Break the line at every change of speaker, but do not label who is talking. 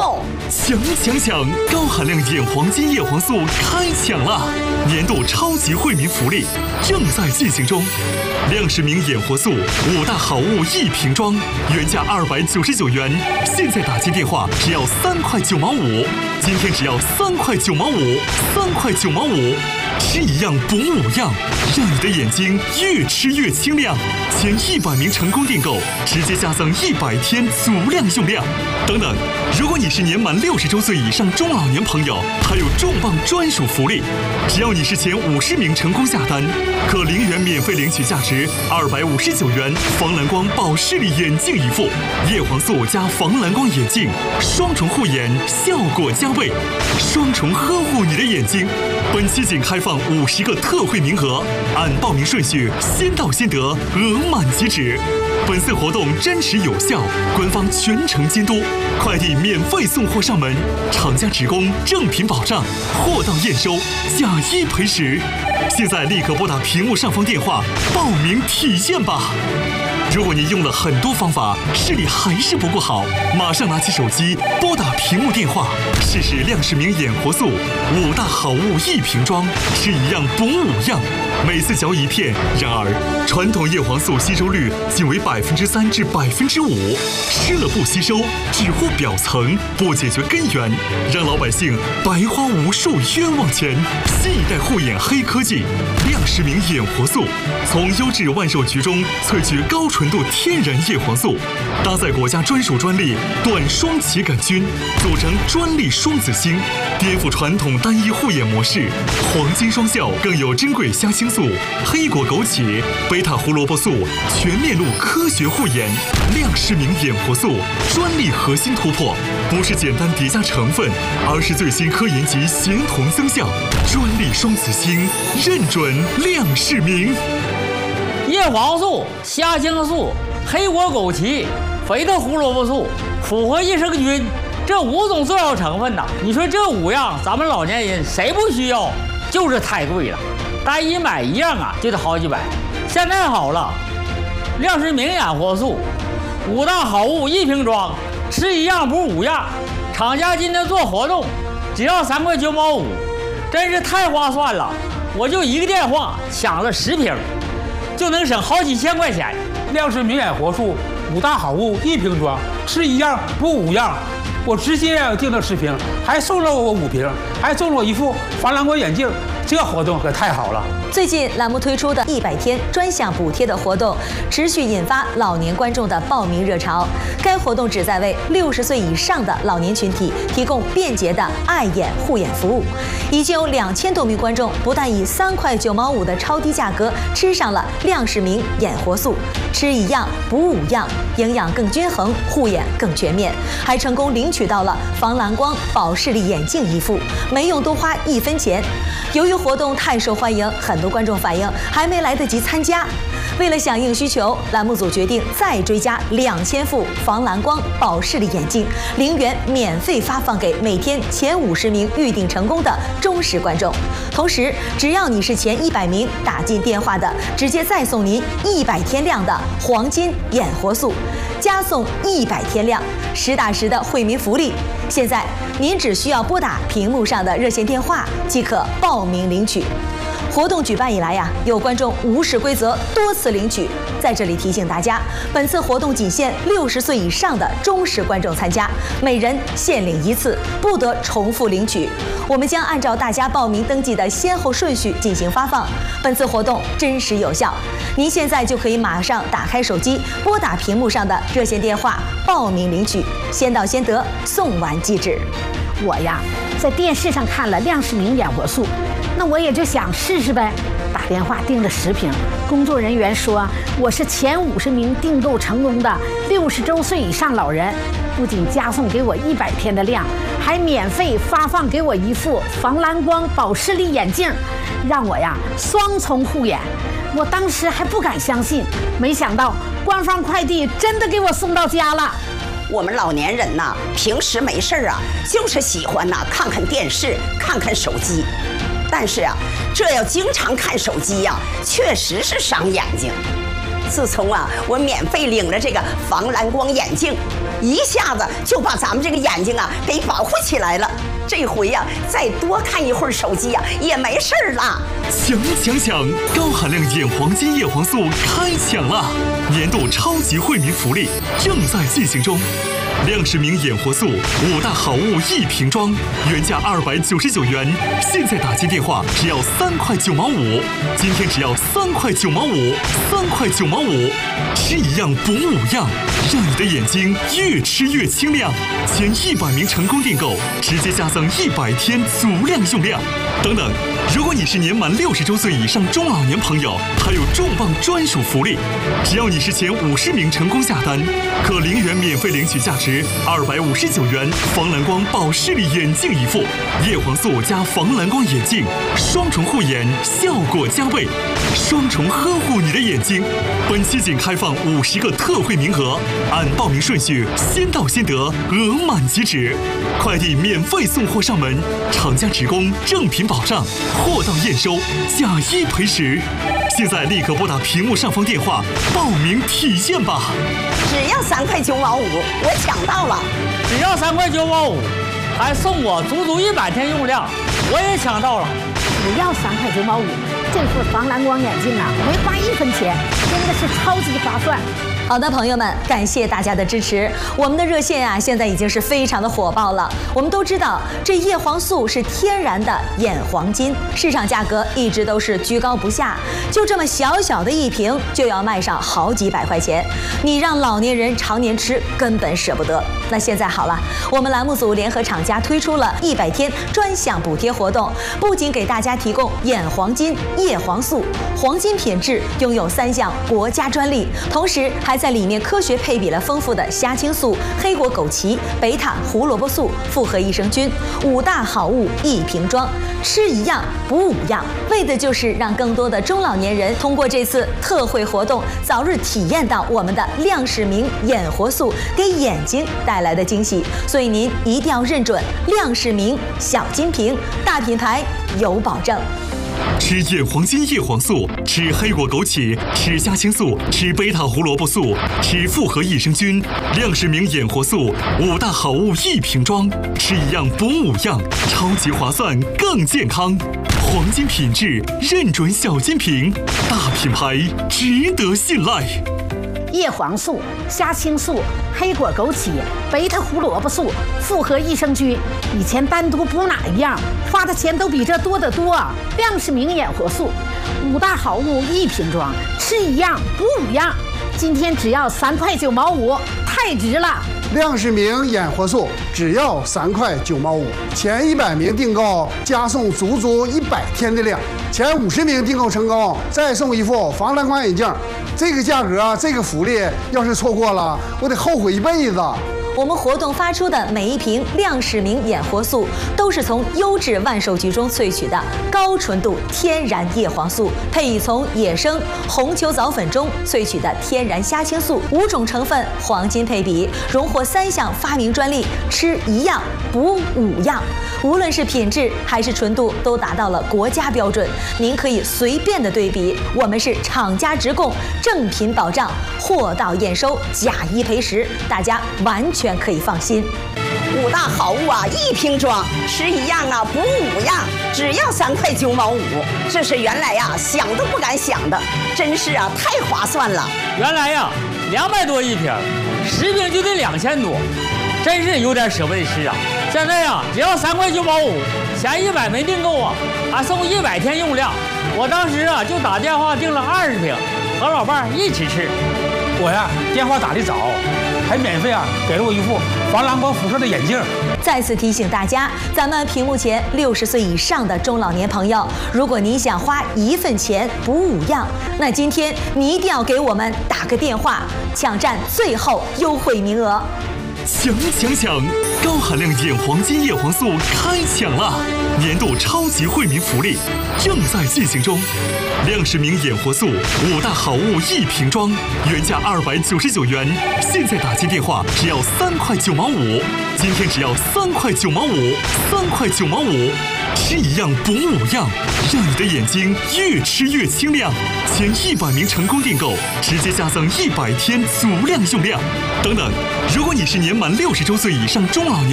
送！
抢！高含量眼黄金叶黄素开抢了！年度超级惠民福利正在进行中。亮世明眼活素5大好物1瓶装，原价299元，现在打进电话只要3块9毛5，今天只要3块9毛5，3块9毛5，吃一样补5样，让你的眼睛越吃越清亮。前100名成功订购，直接加赠100天足量用量。等等，如果你是年满60周岁以上中老年朋友，还有重磅专属福利，只要你是前50名成功下单，可0元免费领取价值259元防蓝光保视力眼镜一副，叶黄素加防蓝光眼镜，双重护眼，效果加倍，双重呵护你的眼睛。本期仅开放50个特惠名额，按报名顺序先到先得，额满即止。本次活动真实有效，官方全程监督，快递免费送货上门，厂家直供正品保障，货到验收，假1赔10。现在立刻拨打屏幕上方电话报名体验吧。如果您用了很多方法，视力还是不够好，马上拿起手机拨打屏幕电话，试试亮世明眼活素5大好物1瓶装，吃1样补5样，每次嚼1片。然而，传统叶黄素吸收率仅为3%至5%，吃了不吸收，只护表层，不解决根源，让老百姓白花无数冤枉钱。新一代护眼黑科技亮世明眼活素，从优质万寿菊中萃取高纯度天然叶黄素，搭载国家专属专利短双歧杆菌，组成专利双子星，颠覆传统单一护眼模式。黄金双效更有珍贵虾青素、黑果枸杞、贝塔胡萝卜素，全面路科学护眼。亮世明眼活素专利核心突破，不是简单叠加成分，而是最新科研级协同增效，专利双子星认准亮世明。
叶黄素、虾青素、黑果枸杞、肥的胡萝卜素、复合益生菌，这5种重要成分呐，你说这5样，咱们老年人谁不需要？就是太贵了，单一买1样啊就得好几百。现在好了，亮世明眼活素5大好物1瓶装，吃1样补5样。厂家今天做活动，只要3块9毛5，真是太划算了。我就1个电话抢了10瓶。就能省好几千块钱。
亮世明眼活素5大好物1瓶装，吃1样补5样。我直接订了10瓶，还送了我5瓶，还送了我一副防蓝光眼镜。这活动可太好了！
最近栏目推出的100天专项补贴的活动，持续引发老年观众的报名热潮。该活动旨在为60岁以上的老年群体提供便捷的爱眼护眼服务。已经有2000多名观众不但以3块9毛5的超低价格吃上了亮世明眼活素，吃1样补5样，营养更均衡，护眼更全面，还成功领取到了防蓝光保视力眼镜一副，没用多花1分钱。由于活动太受欢迎，很多观众反映还没来得及参加。为了响应需求，栏目组决定再追加2000副防蓝光保视力眼镜，0元免费发放给每天前50名预订成功的忠实观众。同时，只要你是前100名打进电话的，直接再送您100天量的黄金眼活素，加送100天量，实打实的惠民福利。现在您只需要拨打屏幕上的热线电话即可报名领取。活动举办以来呀，有观众无视规则多次领取。在这里提醒大家，本次活动仅限60岁以上的忠实观众参加，每人限领1次，不得重复领取。我们将按照大家报名登记的先后顺序进行发放。本次活动真实有效，您现在就可以马上打开手机，拨打屏幕上的热线电话报名领取，先到先得，送完即止。
我呀，在电视上看了亮世明眼活素，那我也就想试试呗，打电话订了10瓶。工作人员说我是前50名订购成功的60周岁以上老人，不仅加送给我100天的量，还免费发放给我一副防蓝光保视力眼镜，让我呀双重护眼。我当时还不敢相信，没想到官方快递真的给我送到家了。
我们老年人呐，平时没事啊，就是喜欢呐看看电视，看看手机。但是啊，这要经常看手机呀，确实是伤眼睛。自从啊，我免费领了这个防蓝光眼镜， 一下子就把咱们这个眼睛啊给保护起来了。这回呀，再多看一会儿手机呀，也没事儿了。
抢！高含量眼黄金叶黄素开抢了！年度超级惠民福利正在进行中。亮世明眼活素5大好物1瓶装，原价299元，现在打进电话只要3块9毛5，今天只要3块9毛5，3块9毛5，吃一样补5样，让你的眼睛越吃越清亮。前100名成功订购，直接加赠100天足量用量。等等，如果你是年满60周岁以上中老年朋友，还有重磅专属福利，只要你是前50名成功下单，可0元免费领取价值259元防蓝光保视力眼镜一副，叶黄素加防蓝光眼镜，双重护眼，效果加倍，双重呵护你的眼睛。本期仅开放50个特惠名额，按报名顺序先到先得，额满即止，快递免费送货上门，厂家直供正品保障，货到验收，假1赔10。现在立刻拨打屏幕上方电话报名体验吧！
只要3块9毛5，我抢到了！
只要3块9毛5，还送我足100天用量，我也抢到了！
只要3块9毛5，这副防蓝光眼镜啊，没花1分钱，真的是超级划算。
好的，朋友们，感谢大家的支持。我们的热线啊，现在已经是非常的火爆了。我们都知道，这叶黄素是天然的眼黄金，市场价格一直都是居高不下，就这么小小的一瓶就要卖上好几百块钱，你让老年人常年吃根本舍不得。那现在好了，我们栏目组联合厂家推出了100天专项补贴活动，不仅给大家提供眼黄金、叶黄素，黄金品质，拥有3项国家专利，同时还在里面科学配比了丰富的虾青素、黑果枸杞、贝塔胡萝卜素、复合益生菌，5大好物1瓶装，吃一样补5样，为的就是让更多的中老年人通过这次特惠活动，早日体验到我们的亮世明眼活素给眼睛带来的惊喜。所以您一定要认准亮世明小金瓶，大品牌有保证。
吃眼黄金叶黄素，吃黑果枸杞，吃虾青素，吃贝塔胡萝卜素，吃复合益生菌，亮世明眼活素5大好物1瓶装，吃一样补5样，超级划算，更健康。黄金品质，认准小金瓶，大品牌，值得信赖。
叶黄素、虾青素、黑果枸杞、贝塔胡萝卜素、复合益生菌，以前单独补哪一样，花的钱都比这多得多。亮世明眼活素5大好物1瓶装，吃一样补5样，今天只要3块9毛5，太值了！
亮世明眼活素只要3块9毛5，前100名订购加送足100天的量，前50名订购成功再送一副防蓝光眼镜。这个价格，这个福利，要是错过了，我得后悔一辈子。
我们活动发出的每一瓶亮世明眼活素，都是从优质万寿菊中萃取的高纯度天然叶黄素，配以从野生红球藻粉中萃取的天然虾青素，5种成分黄金配比，荣获3项发明专利，吃一样补5样。无论是品质还是纯度，都达到了国家标准。您可以随便的对比，我们是厂家直供，正品保障，货到验收，假1赔10，大家完全可以放心。
5大好物啊1瓶装，吃一样啊补5样，只要3块9毛5，这是原来呀想都不敢想的，真是啊太划算了。
原来呀200多一瓶，10瓶就得2000多，真是有点舍不得吃啊。现在呀只要3块9毛5，前100没订购啊，还送100天用量。我当时啊就打电话订了20瓶，和老伴一起吃。
我呀电话打得早，还免费给了我一副防蓝光辐射的眼镜。
再次提醒大家，咱们屏幕前60岁以上的中老年朋友，如果你想花1份钱补5样，那今天你一定要给我们打个电话，抢占最后优惠名额。
抢！高含量眼黄金叶黄素开抢了！年度超级惠民福利正在进行中。亮世明眼活素5大好物1瓶装，原价299元，现在打进电话只要3块9毛5，今天只要3块9毛5，3块9毛5， 吃一样补5样，让你的眼睛越吃越清亮。前100名成功订购，直接加赠100天足量用量。等等，如果你是年满60周岁以上中老年